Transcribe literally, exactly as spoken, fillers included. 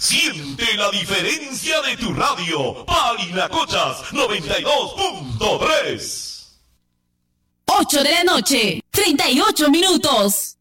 Siente la diferencia de tu radio. Parinacochas noventa y dos punto tres. ocho de la noche, treinta y ocho minutos.